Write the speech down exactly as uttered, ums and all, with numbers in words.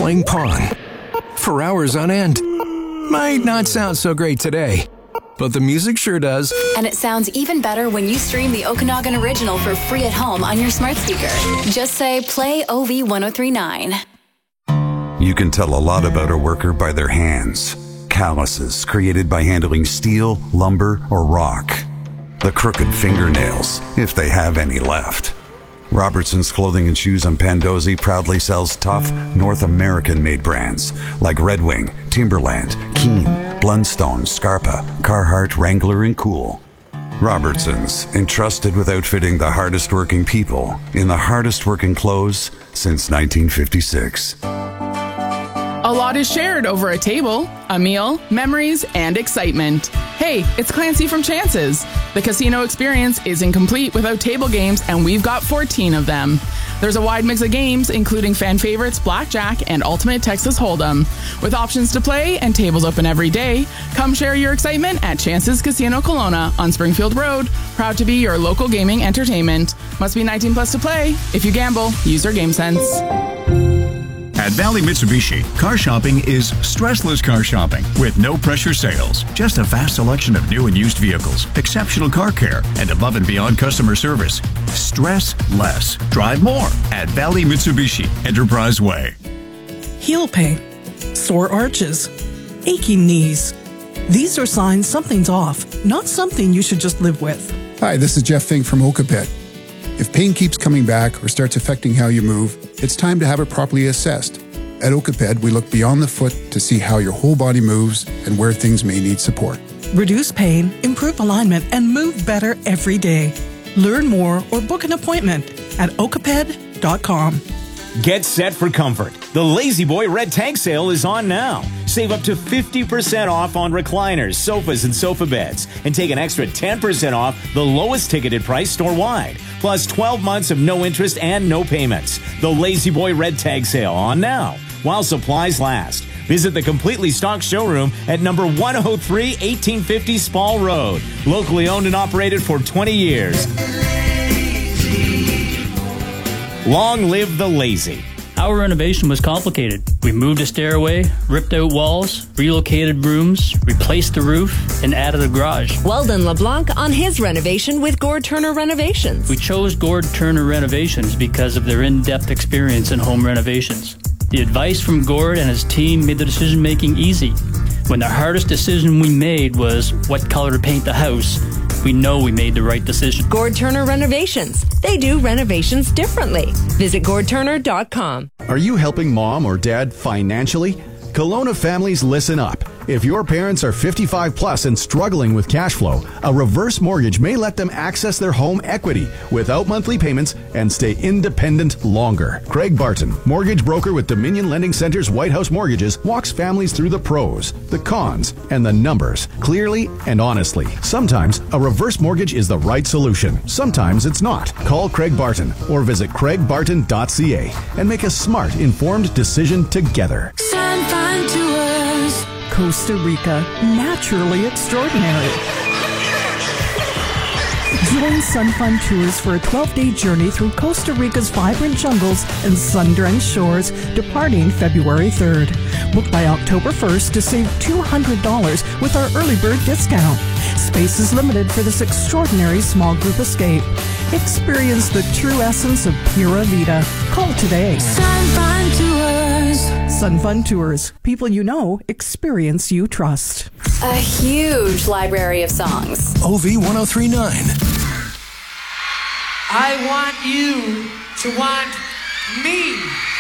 playing Pong for hours on end. Might not sound so great today, but the music sure does. And it sounds even better when you stream the Okanagan Original for free at home on your smart speaker. Just say, play O V ten thirty-nine. You can tell a lot about a worker by their hands. Calluses created by handling steel, lumber, or rock. The crooked fingernails, if they have any left. Robertson's Clothing and Shoes on Pandosy proudly sells tough North American-made brands like Red Wing, Timberland, Keen, Blundstone, Scarpa, Carhartt, Wrangler, and Cool. Robertson's, entrusted with outfitting the hardest working people in the hardest working clothes since nineteen fifty-six. A lot is shared over a table, a meal, memories, and excitement. Hey, it's Clancy from Chances. The casino experience isn't complete without table games, and we've got fourteen of them. There's a wide mix of games, including fan favorites, blackjack, and ultimate Texas Hold'em. With options to play and tables open every day, come share your excitement at Chances Casino Kelowna on Springfield Road. Proud to be your local gaming entertainment. Must be nineteen plus to play. If you gamble, use your game sense. At Valley Mitsubishi, car shopping is stressless car shopping with no pressure sales. Just a vast selection of new and used vehicles, exceptional car care, and above and beyond customer service. Stress less. Drive more at Valley Mitsubishi, Enterprise Way. Heel pain, sore arches, aching knees. These are signs something's off, not something you should just live with. Hi, this is Jeff Fink from Okapet. If pain keeps coming back or starts affecting how you move, it's time to have it properly assessed. At Okaped, we look beyond the foot to see how your whole body moves and where things may need support. Reduce pain, improve alignment, and move better every day. Learn more or book an appointment at okaped dot com. Get set for comfort. The Lazy Boy Red Tank Sale is on now. Save up to fifty percent off on recliners, sofas, and sofa beds. And take an extra ten percent off the lowest ticketed price store-wide. Plus twelve months of no interest and no payments. The Lazy Boy Red Tag Sale on now, while supplies last. Visit the completely stocked showroom at number one oh three, eighteen fifty Spall Road. Locally owned and operated for twenty years. Long live the lazy. Our renovation was complicated. We moved a stairway, ripped out walls, relocated rooms, replaced the roof, and added a garage. Weldon LeBlanc on his renovation with Gord Turner Renovations. We chose Gord Turner Renovations because of their in-depth experience in home renovations. The advice from Gord and his team made the decision-making easy. When the hardest decision we made was what color to paint the house, we know we made the right decision. Gord Turner Renovations. They do renovations differently. Visit gord turner dot com. Are you helping mom or dad financially? Kelowna families, listen up. If your parents are fifty-five plus and struggling with cash flow, a reverse mortgage may let them access their home equity without monthly payments and stay independent longer. Craig Barton, mortgage broker with Dominion Lending Center's White House Mortgages, walks families through the pros, the cons, and the numbers clearly and honestly. Sometimes a reverse mortgage is the right solution. Sometimes it's not. Call Craig Barton or visit craig barton dot c a and make a smart, informed decision together. Sunfine Tours. Costa Rica, naturally extraordinary. Join Sunfun Tours for a twelve-day journey through Costa Rica's vibrant jungles and sun-drenched shores, departing February third. Book by October first to save two hundred dollars with our early bird discount. Space is limited for this extraordinary small group escape. Experience the true essence of Pura Vida. Call today. Sunfun Tours. Sunfun Tours. People you know, experience you trust. A huge library of songs. O V ten thirty-nine. I want you to want me.